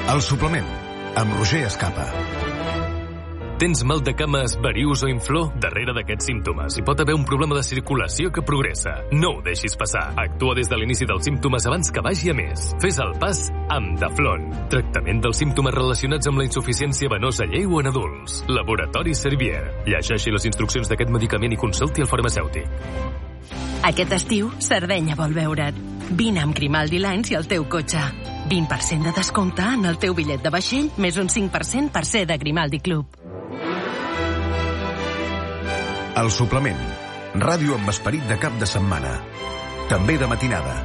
El suplement, amb Roger Escapa. Tens mal de cames, varius o inflor? Darrere d'aquests símptomes hi pot haver un problema de circulació que progressa. No ho deixis passar. Actua des de l'inici dels símptomes abans que vagi a més. Fes el pas amb Daflon. Tractament dels símptomes relacionats amb la insuficiència venosa lleu en adults. Laboratori Servier. Llegeixi les instruccions d'aquest medicament i consulti el farmacèutic. Aquest estiu, Sardenya vol veure't. Vine amb Grimaldi Lines i el teu cotxe. 20% de descompte en el teu bitllet de vaixell, més un 5% per ser de Grimaldi Club. El suplement. Ràdio amb esperit de cap de setmana. També de matinada.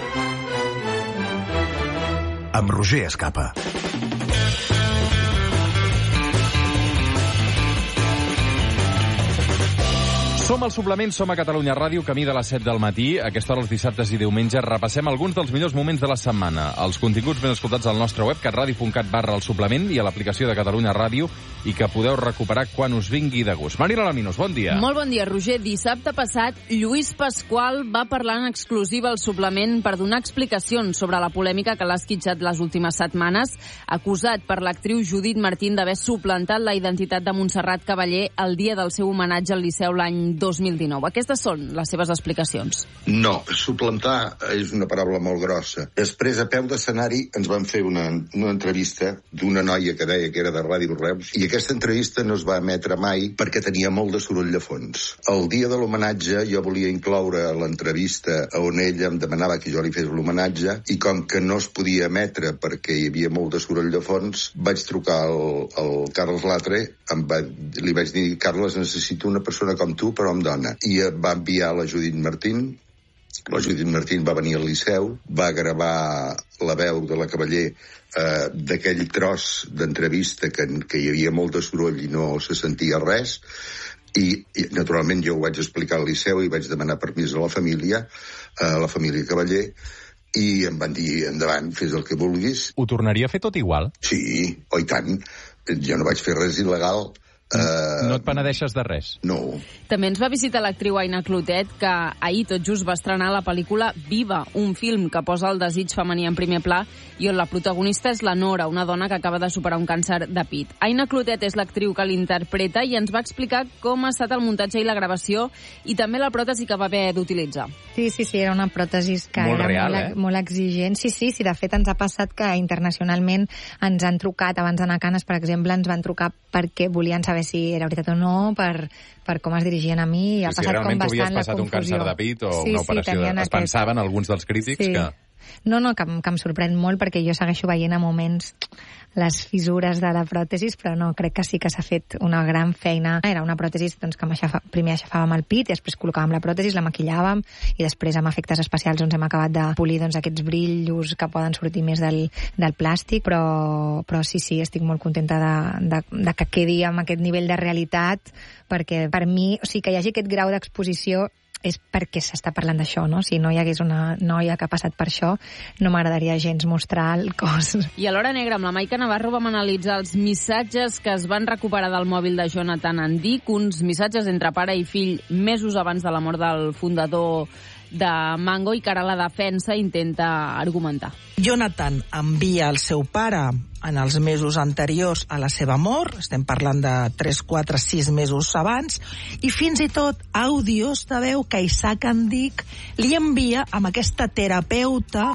Amb Roger Escapa. Som al suplement, som a Catalunya Ràdio, camí de les 7 del matí. A aquesta hora, els dissabtes i diumenges, repassem alguns dels millors moments de la setmana. Els continguts ben escoltats al nostre web, catradio.cat/el suplement, i a l'aplicació de Catalunya Ràdio, i que podeu recuperar quan us vingui de gust. Marina Laminos, bon dia. Molt bon dia, Roger. Dissabte passat, Lluís Pasqual va parlar en exclusiva al suplement per donar explicacions sobre la polèmica que l'ha esquitxat les últimes setmanes, acusat per l'actriu Judit Martín d'haver suplantat la identitat de Montserrat Cavaller el dia del seu homenatge al Liceu l'any 2019. Aquestes són les seves explicacions. No, suplantar és una paraula molt grossa. Després, a peu d'escenari, ens van fer una entrevista d'una noia que deia que era de Ràdio Reus, i aquesta entrevista no es va emetre mai perquè tenia molt de soroll de fons. El dia de l'homenatge jo volia incloure l'entrevista on ella em demanava que jo li fes l'homenatge, i com que no es podia emetre perquè hi havia molt de soroll de fons, vaig trucar al Carles Latre, li vaig dir: Carles, necessito una persona com tu, però amb dona. I va enviar la Judit Martín. La Judit Martín va venir al Liceu, va gravar la veu de la Cavaller d'aquell tros d'entrevista que hi havia molt de soroll i no se sentia res, i naturalment jo ho vaig explicar al Liceu i vaig demanar permís a la família Cavaller, i em van dir: endavant, fes el que vulguis. Ho tornaria a fer tot igual? Sí, oh, i tant. Jo no vaig fer res il·legal. No et penedeixes de res? No. També ens va visitar l'actriu Aina Clotet, que ahir tot just va estrenar la pel·lícula Viva, un film que posa el desig femení en primer pla i on la protagonista és la Nora, una dona que acaba de superar un càncer de pit. Aina Clotet és l'actriu que l'interpreta i ens va explicar com ha estat el muntatge i la gravació i també la pròtesi que va haver d'utilitzar. Sí, era una pròtesi que molt era real, molt exigent. Sí, de fet ens ha passat que internacionalment ens han trucat, abans d'anar a Canes, per exemple, ens van trucar perquè volien saber si era veritat o no, per com es dirigien a mi, i ha passat com bastant la confusió. Si realment t'havies passat un càncer de pit o una operació, es pensaven alguns dels crítics que... No, que em sorprèn molt, perquè jo segueixo veient a moments les fissures de la pròtesi, però no, crec que sí que s'ha fet una gran feina. Era una pròtesi doncs, que primer aixafàvem el pit, i després col·locàvem la pròtesi, la maquillàvem, i després amb efectes especials hem acabat de polir aquests brillos que poden sortir més del plàstic, però sí, estic molt contenta de que quedi amb aquest nivell de realitat, perquè per mi, que hi hagi aquest grau d'exposició és perquè s'està parlant d'això, no? Si no hi hagués una noia que ha passat per això, no m'agradaria gens mostrar el cos. I a l'Hora Negra, amb la Maica Navarro, vam analitzar els missatges que es van recuperar del mòbil de Jonathan Andic, uns missatges entre pare i fill mesos abans de la mort del fundador de Mango, i que ara la defensa intenta argumentar. Jonathan envia al seu pare en els mesos anteriors a la seva mort, estem parlant de 3, 4, 6 mesos abans, i fins i tot àudios de veu que Isaac Andic li envia amb aquesta terapeuta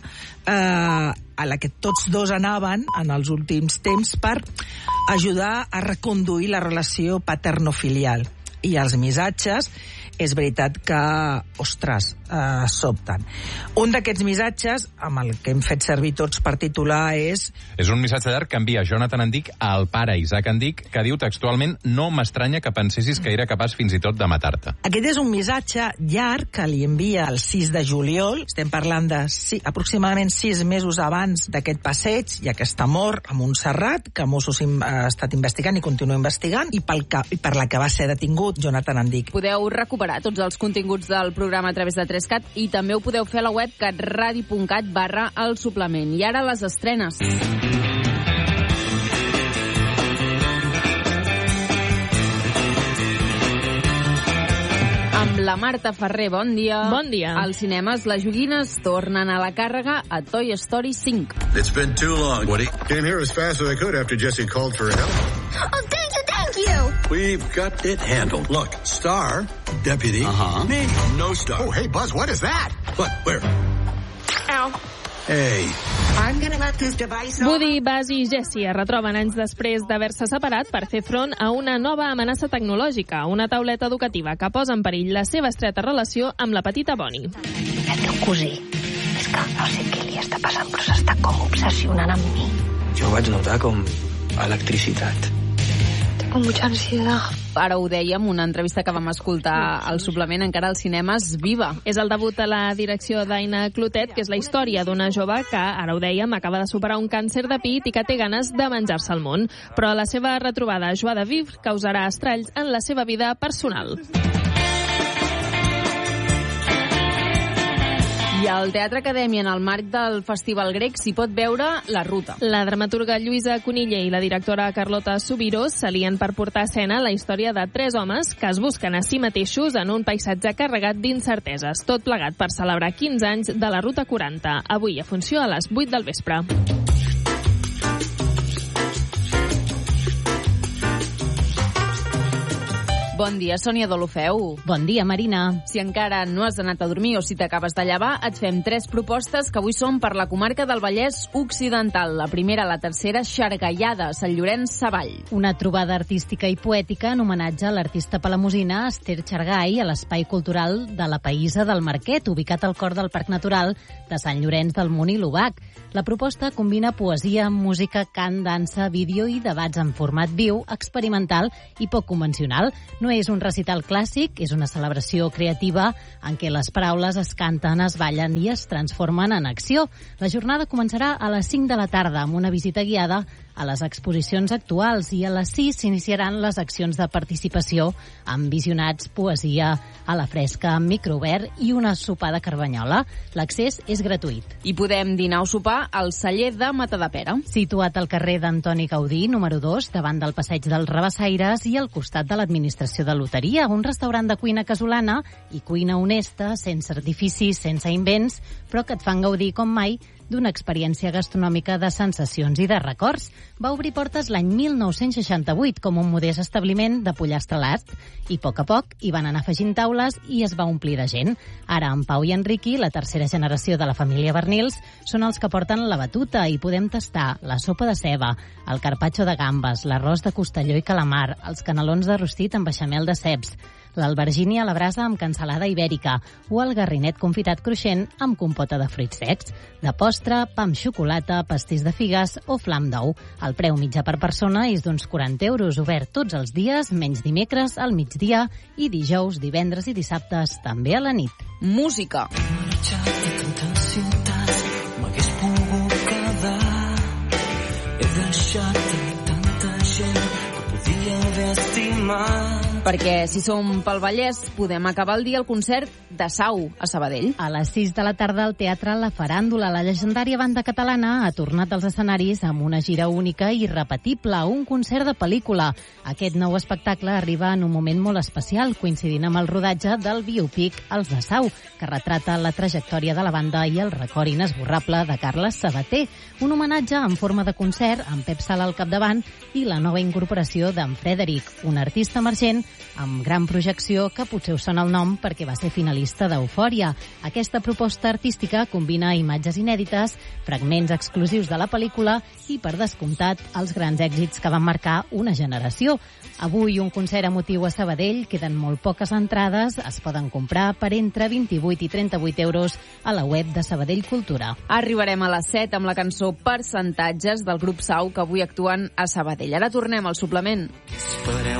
a la que tots dos anaven en els últims temps per ajudar a reconduir la relació paterno-filial. I els missatges és veritat que, ostres, sobten. Un d'aquests missatges, amb el que hem fet servir tots per titular, és... És un missatge llarg que envia Jonathan Andic al pare Isaac Andic, que diu textualment: no m'estranya que pensessis que era capaç fins i tot de matar-te. Aquest és un missatge llarg que li envia el 6 de juliol, estem parlant de aproximadament 6 mesos abans d'aquest passeig i aquesta mort a Montserrat, que Mossos ha estat investigant i continua investigant, i per la que va ser detingut Jonathan Andic. Podeu recuperar tots els continguts del programa a través de 3CAT, i també ho podeu fer a la web catradio.cat/el suplement. I ara les estrenes. Amb La Marta Ferrer, bon dia. Bon dia. Als cinemes, les joguines tornen a la càrrega a Toy Story 5. It's been too long, Woody. Came here as fast as I could after Jesse called for help. Oh, thank you. We've got it handled. Look, Star, Deputy, me, no Star. Oh, hey, Buzz, what is that? What? Where? Ow. Hey. I'm gonna let this device off. Woody, Buzz i Jessie es retroben anys després d'haver-se separat per fer front a una nova amenaça tecnològica, una tauleta educativa que posa en perill la seva estreta relació amb la petita Bonnie. El teu cosí, és que no sé què li està passant, però s'està com obsessionant amb mi. Jo vaig notar com electricitat. Tengo mucha ansiedad. Ara ho dèiem, una entrevista que vam escoltar al suplement encara als cinemes, Viva. És el debut a la direcció d'Aina Clotet, que és la història d'una jove que, ara ho dèiem, acaba de superar un càncer de pit i que té ganes de menjar-se el món. Però la seva retrobada a Joie de Vivre causarà estralls en la seva vida personal. I al Teatre Acadèmia, en el marc del Festival Grec, s'hi pot veure La Ruta. La dramaturga Lluïsa Coniller i la directora Carlota Subirós s'alien per portar a escena la història de 3 homes que es busquen a si mateixos en un paisatge carregat d'incerteses. Tot plegat per celebrar 15 anys de la Ruta 40. Avui a funció a les 8 del vespre. Bon dia, Sònia Dolofeu. Bon dia, Marina. Si encara no has anat a dormir o si t'acabes de llevar, et fem 3 propostes que avui són per la comarca del Vallès Occidental. La primera, la tercera, Xargallada, Sant Llorenç Savall. Una trobada artística i poètica en homenatge a l'artista palamosina Esther Xargay a l'Espai Cultural de la Païssa del Marquet, ubicat al cor del Parc Natural de Sant Llorenç del Munt i l'Obac. La proposta combina poesia, música, cant, dansa, vídeo i debats en format viu, experimental i poc convencional. No és un recital clàssic, és una celebració creativa en què les paraules es canten, es ballen i es transformen en acció. La jornada començarà a les 5 de la tarda amb una visita guiada a les exposicions actuals i a les 6 s'iniciaran les accions de participació amb visionats, poesia a la fresca, amb microobert i una sopar de carbanyola. L'accés és gratuït. I podem dinar o sopar al celler de Matadepera. Situat al carrer d'Antoni Gaudí, número 2, davant del passeig dels Rabassaires i al costat de l'administració de loteria, un restaurant de cuina casolana i cuina honesta, sense artificis, sense invents, però que et fan gaudir com mai d'una experiència gastronòmica de sensacions i de records. Va obrir portes l'any 1968 com un modest establiment de pollastre i a poc hi van anar afegint taules i es va omplir de gent. Ara en Pau i en Riqui, la tercera generació de la família Bernils, són els que porten la batuta i podem tastar la sopa de ceba, el carpaccio de gambes, l'arròs de costelló i calamar, els canelons de rostit amb beixamel de ceps, l'albergíni a la brasa amb cansalada ibèrica o el garrinet confitat cruixent amb compota de fruits secs. De postre, pa amb xocolata, pastís de figues o flam d'ou. El preu mitjà per persona és d'uns 40 euros, obert tots els dies, menys dimecres al migdia i dijous, divendres i dissabtes també a la nit. Música. M'hagués pogut quedar. He deixat tanta gent que podia haver estimat. Perquè si som pel Vallès, podem acabar el dia al concert de Sau, a Sabadell. A les 6 de la tarda al Teatre La Faràndula, la llegendària banda catalana ha tornat als escenaris amb una gira única i irrepetible, un concert de pel·lícula. Aquest nou espectacle arriba en un moment molt especial, coincidint amb el rodatge del biopic Els de Sau, que retrata la trajectòria de la banda i el record inesborrable de Carles Sabater. Un homenatge en forma de concert amb Pep Sala al capdavant i la nova incorporació d'en Frederic, un artista emergent amb gran projecció que potser us sona el nom perquè va ser finalista d'Eufòria. Aquesta proposta artística combina imatges inèdites, fragments exclusius de la pel·lícula i, per descomptat, els grans èxits que van marcar una generació. Avui un concert emotiu a Sabadell, queden molt poques entrades, es poden comprar per entre 28 i 38 euros a la web de Sabadell Cultura. Arribarem a les 7 amb la cançó Percentatges del grup Sau, que avui actuen a Sabadell. Ara tornem al suplement.